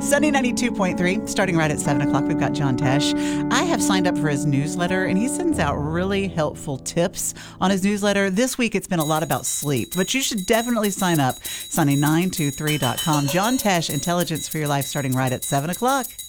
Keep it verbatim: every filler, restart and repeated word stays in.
Sunny ninety-two point three, starting right at seven o'clock, we've got John Tesh. I have signed up for his newsletter, and he sends out really helpful tips on his newsletter. This week, it's been a lot about sleep, but you should definitely sign up. Sunny nine two three dot com. John Tesh, Intelligence for Your Life, starting right at seven o'clock.